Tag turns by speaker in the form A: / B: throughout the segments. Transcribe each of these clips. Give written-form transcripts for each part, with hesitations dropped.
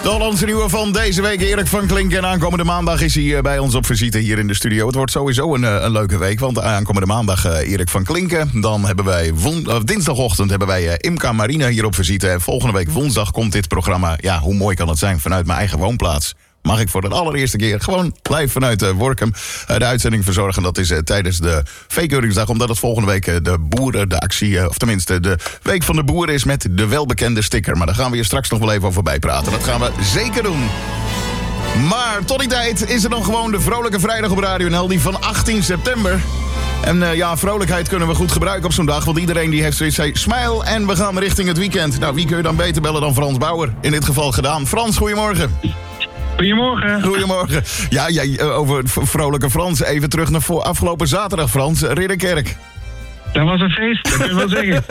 A: De Hollandse nieuwe van deze week, Erik van Klinken. En aankomende maandag is hij bij ons op visite hier in de studio. Het wordt sowieso een leuke week, want aankomende maandag Erik van Klinken. Dan hebben wij dinsdagochtend hebben wij Imca Marina hier op visite. En volgende week woensdag komt dit programma, ja, hoe mooi kan het zijn, vanuit mijn eigen woonplaats. Mag ik voor de allereerste keer gewoon live vanuit Workum de uitzending verzorgen. Dat is tijdens de Veekeuringsdag, omdat het volgende week de boeren, de actie, of tenminste de Week van de Boeren is met de welbekende sticker. Maar daar gaan we hier straks nog wel even over bijpraten. Dat gaan we zeker doen. Maar tot die tijd is er dan gewoon de Vrolijke Vrijdag op Radio NL, die van 18 september. En vrolijkheid kunnen we goed gebruiken op zo'n dag. Want iedereen die heeft zoiets zei, smile en we gaan richting het weekend. Nou, wie kun je dan beter bellen dan Frans Bauer? In dit geval gedaan. Frans, goedemorgen.
B: Goedemorgen.
A: Goedemorgen. Ja, over vrolijke Frans. Even terug naar afgelopen zaterdag, Frans. Ridderkerk.
B: Dat was een feest, dat kan je wel zeggen.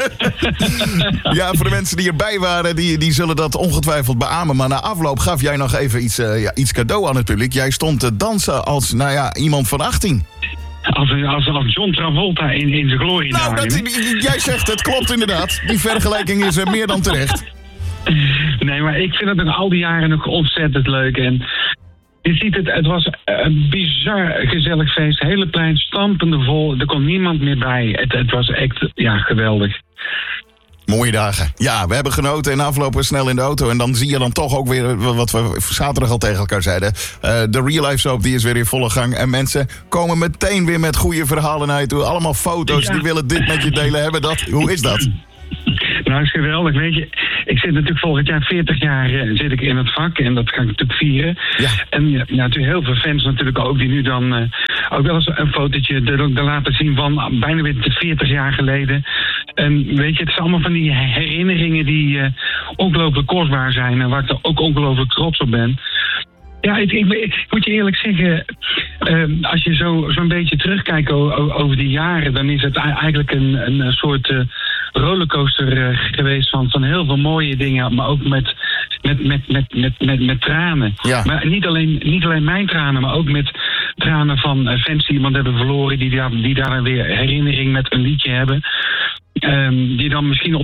A: Ja, voor de mensen die erbij waren, die zullen dat ongetwijfeld beamen. Maar na afloop gaf jij nog even iets cadeau aan het publiek. Jij stond te dansen als, iemand van 18.
B: Als John Travolta in zijn glorie.
A: Nou, jij zegt het, klopt inderdaad. Die vergelijking is meer dan terecht.
B: Nee, maar ik vind het nog al die jaren nog ontzettend leuk. En je ziet het was een bizar gezellig feest. Hele plein stampende vol. Er kon niemand meer bij. Het was echt, geweldig.
A: Mooie dagen. Ja, we hebben genoten en aflopen snel in de auto. En dan zie je dan toch ook weer, wat we zaterdag al tegen elkaar zeiden. De Real Life Soap, die is weer in volle gang. En mensen komen meteen weer met goede verhalen naar je toe. Allemaal foto's, die willen dit met je delen hebben. Hoe is dat?
B: Nou, is geweldig. Weet je, ik zit natuurlijk volgend jaar 40 jaar zit ik in het vak. En dat ga ik natuurlijk vieren. Ja. En natuurlijk heel veel fans natuurlijk ook, die nu dan ook wel eens een fotootje er laten zien van bijna weer 40 jaar geleden. En weet je, het is allemaal van die herinneringen die ongelooflijk kostbaar zijn. En waar ik er ook ongelooflijk trots op ben. Ja, ik moet je eerlijk zeggen, als je zo'n beetje terugkijkt over die jaren, dan is het eigenlijk een soort rollercoaster geweest van heel veel mooie dingen, maar ook met tranen. Ja. Maar niet alleen mijn tranen, maar ook met tranen van fans die iemand hebben verloren, die daar weer herinnering met een liedje hebben. Die dan misschien